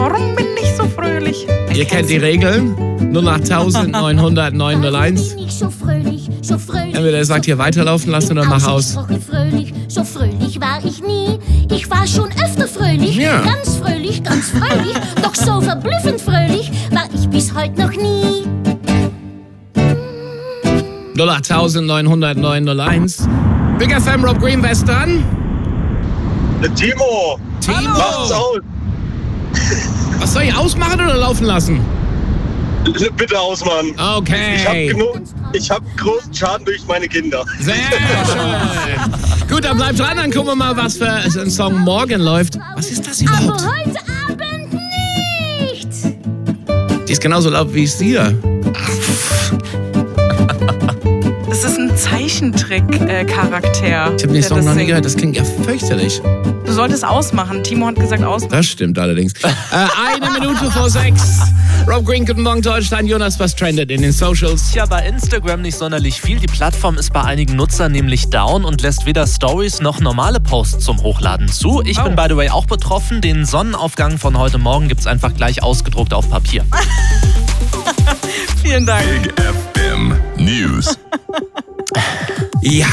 Warum bin ich so fröhlich? Ihr kennt die Regeln. 08900 901. So fröhlich, so fröhlich. Entweder er sagt hier weiterlaufen lassen oder mach aus. Fröhlich, so fröhlich war ich nie. Ich war schon öfter fröhlich, Ja. ganz fröhlich, doch so verblüffend fröhlich war ich bis heute noch nie. 08900 901. Big FM, Rob Green, Western. Timo! Macht's aus! Was soll ich ausmachen oder laufen lassen? Bitte ausmachen. Okay. Ich hab großen Schaden durch meine Kinder. Sehr schön. Gut, dann bleibt dran, dann gucken wir mal, was für ein Song morgen läuft. Was ist das Aber überhaupt? heute Abend nicht. Die ist genauso laut wie ich hier. Das ist ein Zeichentrick-Charakter. Ich habe den Song noch nie gehört, das klingt ja fürchterlich. Du solltest ausmachen. Timo hat gesagt ausmachen. Das stimmt allerdings. 1 Minute vor 6. Rob Green, guten Morgen Deutschland. Jonas, was trendet in den Socials? Ja, bei Instagram nicht sonderlich viel. Die Plattform ist bei einigen Nutzern nämlich down und lässt weder Stories noch normale Posts zum Hochladen zu. Ich bin, by the way, auch betroffen. Den Sonnenaufgang von heute Morgen gibt's einfach gleich ausgedruckt auf Papier. Vielen Dank. Big FM News. Ja.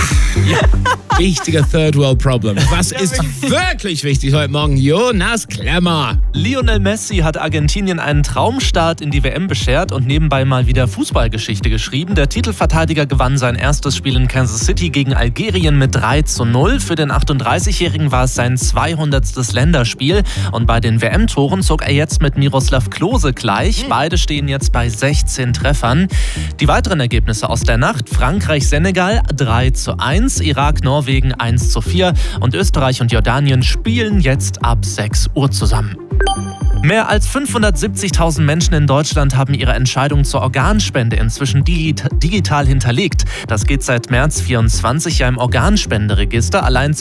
Wichtige Third World Problem. Was ist wirklich wichtig heute Morgen? Jonas Klemmer. Lionel Messi hat Argentinien einen Traumstart in die WM beschert und nebenbei mal wieder Fußballgeschichte geschrieben. Der Titelverteidiger gewann sein erstes Spiel in Kansas City gegen Algerien mit 3:0. Für den 38-Jährigen war es sein 200. Länderspiel. Und bei den WM-Toren zog er jetzt mit Miroslav Klose gleich. Beide stehen jetzt bei 16 Treffern. Die weiteren Ergebnisse aus der Nacht: Frankreich-Senegal 3:1, Irak-Norwegen 1:4 und Österreich und Jordanien spielen jetzt ab 6 Uhr zusammen. Mehr als 570.000 Menschen in Deutschland haben ihre Entscheidung zur Organspende inzwischen digital hinterlegt. Das geht seit März 24 ja im Organspenderegister. Allein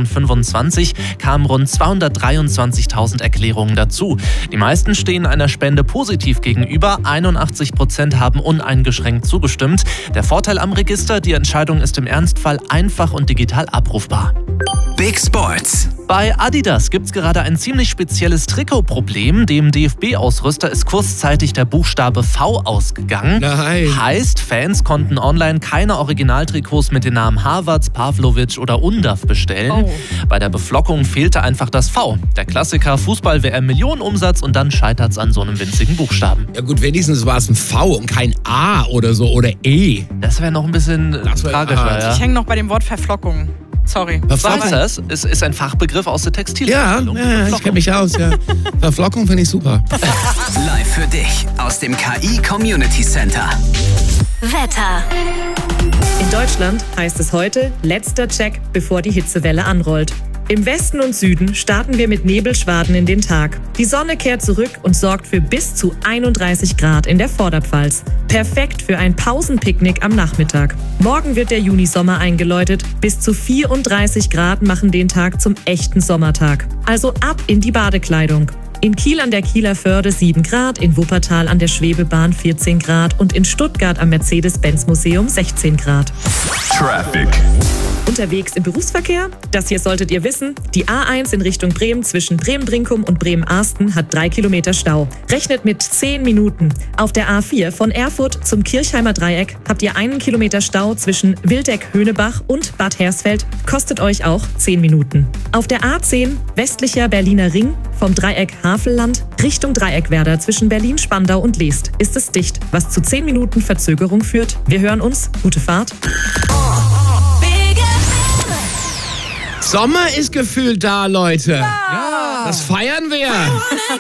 2025 kamen rund 223.000 Erklärungen dazu. Die meisten stehen einer Spende positiv gegenüber. 81% haben uneingeschränkt zugestimmt. Der Vorteil am Register: die Entscheidung ist im Ernstfall einfach und digital abrufbar. Big Sports. Bei Adidas gibt's gerade ein ziemlich spezielles Trikotproblem. Dem DFB-Ausrüster ist kurzzeitig der Buchstabe V ausgegangen. Nein. Heißt, Fans konnten online keine Originaltrikots mit den Namen Havertz, Pavlovic oder Undav bestellen. Bei der Beflockung fehlte einfach das V. Der Klassiker: Fußball-WM, Millionenumsatz, und dann scheitert's an so einem winzigen Buchstaben. Ja gut, wenigstens war es ein V und kein A oder so oder E. Das wäre noch ein bisschen tragischer. Ja. Ich hänge noch bei dem Wort Verflockung. Sorry. Was ist das? Ist ein Fachbegriff aus der Textilherstellung. Ja, ich kenne mich aus, ja. Verflockung finde ich super. Live für dich aus dem KI Community Center. Wetter. In Deutschland heißt es heute letzter Check, bevor die Hitzewelle anrollt. Im Westen und Süden starten wir mit Nebelschwaden in den Tag. Die Sonne kehrt zurück und sorgt für bis zu 31 Grad in der Vorderpfalz. Perfekt für ein Pausenpicknick am Nachmittag. Morgen wird der Junisommer eingeläutet. Bis zu 34 Grad machen den Tag zum echten Sommertag. Also ab in die Badekleidung. In Kiel an der Kieler Förde 7 Grad, in Wuppertal an der Schwebebahn 14 Grad und in Stuttgart am Mercedes-Benz-Museum 16 Grad. Traffic. Unterwegs im Berufsverkehr? Das hier solltet ihr wissen. Die A1 in Richtung Bremen zwischen Bremen-Brinkum und Bremen-Arsten hat 3 Kilometer Stau. Rechnet mit 10 Minuten. Auf der A4 von Erfurt zum Kirchheimer Dreieck habt ihr 1 Kilometer Stau zwischen Wildeck-Höhnebach und Bad Hersfeld. Kostet euch auch 10 Minuten. Auf der A10 westlicher Berliner Ring vom Dreieck Havelland Richtung Dreieckwerder zwischen Berlin-Spandau und Leest ist es dicht, was zu 10 Minuten Verzögerung führt. Wir hören uns. Gute Fahrt. Sommer ist gefühlt da, Leute. Ja. Das feiern wir.